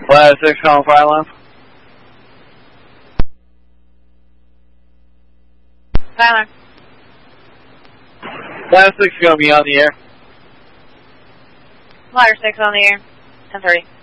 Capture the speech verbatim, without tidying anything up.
Ladder six calling fire alarm. Tyler. Ladder six is going to be on the air. Ladder six on the air. ten thirty.